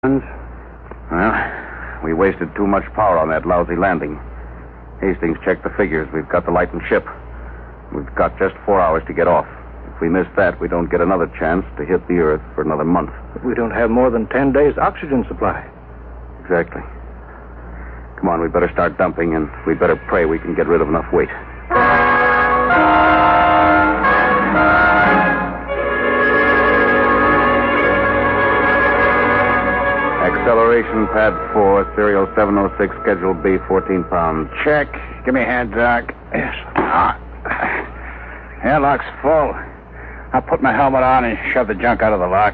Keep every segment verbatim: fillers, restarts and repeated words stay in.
Well, we wasted too much power on that lousy landing. Hastings checked the figures. We've got the lightened ship. We've got just four hours to get off. If we miss that, we don't get another chance to hit the Earth for another month. But we don't have more than ten days' oxygen supply. Exactly. Come on, we better start dumping, and we better pray we can get rid of enough weight. Acceleration pad four, serial seven oh six, schedule B, fourteen pounds. Check. Give me a hand, Doc. Yes. Ah. Airlock's full. I'll put my helmet on and shove the junk out of the lock.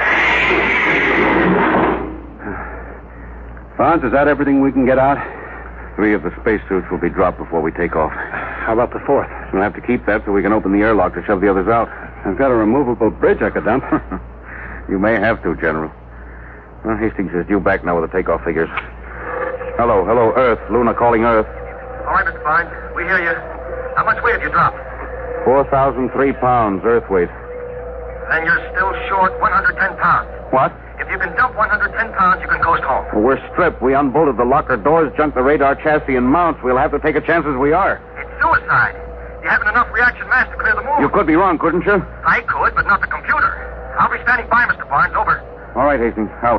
Fonz, is that everything we can get out? Three of the spacesuits will be dropped before we take off. How about the fourth? We'll have to keep that so we can open the airlock to shove the others out. I've got a removable bridge I could dump. You may have to, General. Well, Hastings is due back now with the takeoff figures. Hello, hello, Earth. Luna calling Earth. All right, Mister Barnes. We hear you. How much weight have you dropped? four thousand three pounds, Earth weight. Then you're still short one hundred ten pounds. What? If you can dump one hundred ten pounds, you can coast home. Well, we're stripped. We unbolted the locker doors, junked the radar chassis and mounts. We'll have to take a chance as we are. It's suicide. You haven't enough reaction mass to clear the moon. You could be wrong, couldn't you? I could, but not the computer. I'll be standing by, Mister Barnes. Over. All right, Hastings. Out.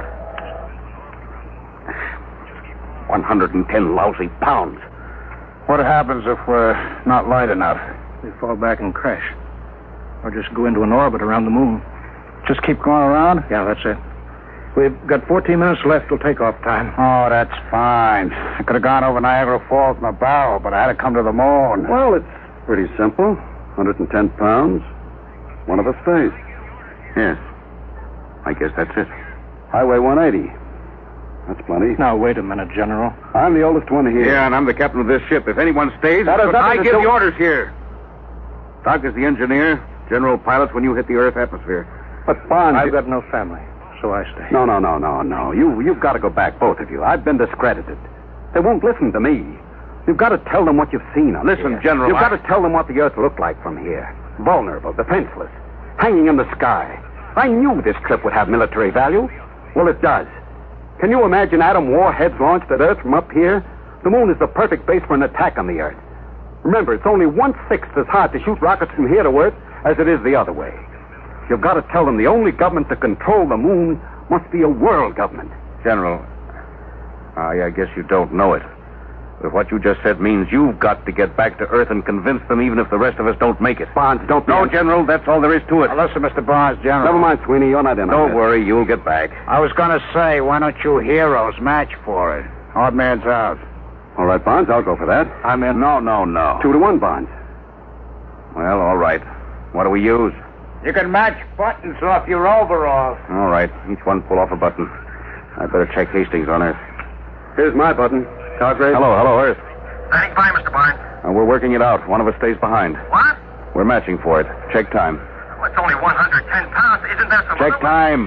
one hundred ten lousy pounds. What happens if we're not light enough? We fall back and crash. Or just go into an orbit around the moon. Just keep going around? Yeah, that's it. We've got fourteen minutes left till takeoff time. Oh, that's fine. I could have gone over Niagara Falls in a barrel, but I had to come to the moon. Well, it's pretty simple. one hundred ten pounds. One of us stays. Yes. I guess that's it. Highway one eighty. That's plenty. Now, wait a minute, General. I'm the oldest one here. Yeah, and I'm the captain of this ship. If anyone stays, that is I nothing to give do- the orders here. Doc is the engineer. General pilots when you hit the Earth atmosphere. But Barnes... I've got no family, so I stay. No, no, no, no, no. You, you've got to go back, both of you. I've been discredited. They won't listen to me. You've got to tell them what you've seen. Listen, here. General, You've I... got to tell them what the Earth looked like from here. Vulnerable, defenseless, hanging in the sky. I knew this trip would have military value. Well, it does. Can you imagine atom warheads launched at Earth from up here? The moon is the perfect base for an attack on the Earth. Remember, it's only one-sixth as hard to shoot rockets from here to Earth as it is the other way. You've got to tell them the only government to control the moon must be a world government. General, I, I guess you don't know it. But what you just said means you've got to get back to Earth and convince them even if the rest of us don't make it. Barnes, don't... No, General, that's all there is to it. Now, listen, Mister Barnes, General. Never mind, Sweeney, you're not in on Don't it. worry, you'll get back. I was going to say, why don't you heroes match for it? Odd man's out. All right, Barnes, I'll go for that. I'm in. No, no, no. Two to one, Barnes. Well, all right. What do we use? You can match buttons off your overalls. All right. Each one pull off a button. I'd better check Hastings on Earth. Here's my button. Cargrave. Hello, hello, Earth. Standing by, Mister Barnes. Uh, we're working it out. One of us stays behind. What? We're matching for it. Check time. Well, it's only one hundred ten pounds. Isn't there some... Check other time.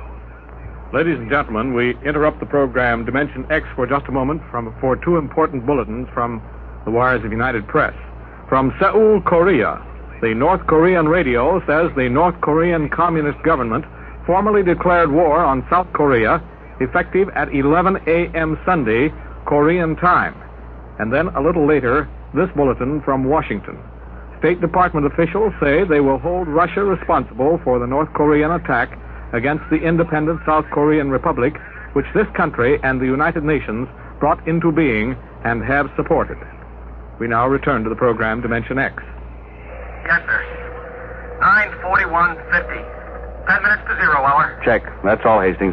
Ladies and gentlemen, we interrupt the program Dimension X for just a moment from, for two important bulletins from the wires of United Press. From Seoul, Korea, the North Korean radio says the North Korean Communist government formally declared war on South Korea effective at eleven a.m. Sunday, Korean time. And then a little later, this bulletin from Washington. State Department officials say they will hold Russia responsible for the North Korean attack against the independent South Korean Republic, which this country and the United Nations brought into being and have supported. We now return to the program Dimension X. Yes, sir. nine forty-one fifty. Ten minutes to zero hour. Check. That's all, Hastings.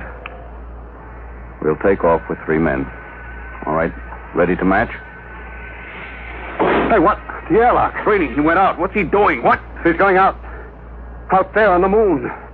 We'll take off with three men. All right. Ready to match? Hey, what? The airlock. Sweeney, he went out. What's he doing? What? He's going out. Out there on the moon.